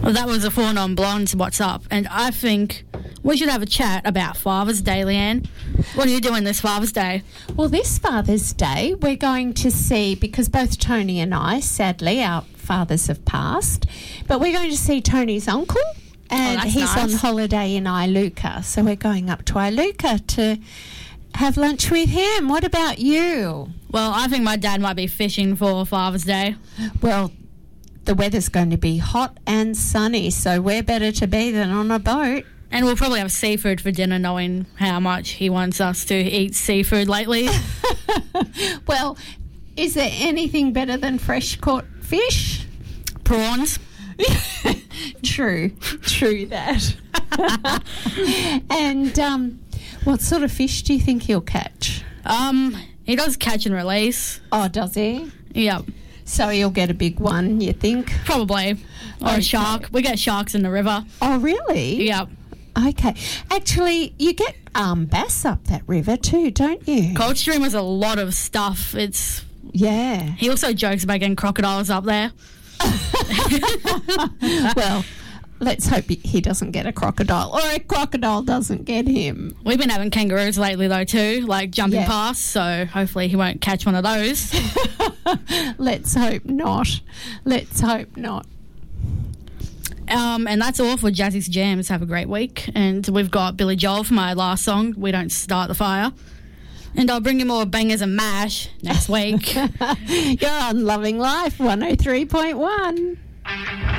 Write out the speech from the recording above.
Well, that was a Four Non-Blondes What's Up, and I think we should have a chat about Father's Day, Leanne. What are you doing this Father's Day? Well, this Father's Day, we're going to see, because both Tony and I, sadly, our fathers have passed, but we're going to see Tony's uncle, and he's nice. on holiday in Iluka, so we're going up to Iluka to have lunch with him. What about you? Well, I think my dad might be fishing for Father's Day. Well, the weather's going to be hot and sunny, so where better to be than on a boat? And we'll probably have seafood for dinner, knowing how much he wants us to eat seafood lately. Well, is there anything better than fresh caught fish? Prawns. True that. And what sort of fish do you think he'll catch? He does catch and release. Oh, does he? Yep. So he'll get a big one, you think? Probably. Or Okay. a shark. We get sharks in the river. Oh, really? Yep. Okay. Actually, you get bass up that river too, don't you? Coldstream has a lot of stuff. Yeah. He also jokes about getting crocodiles up there. Well, let's hope he doesn't get a crocodile, or a crocodile doesn't get him. We've been having kangaroos lately though too, like jumping Yeah. past, so hopefully he won't catch one of those. Let's hope not. Let's hope not. And that's all for Jazzy's Jams. Have a great week. And we've got Billy Joel for my last song, We Don't Start the Fire. And I'll bring you more bangers and mash next week. You're on Loving Life 103.1.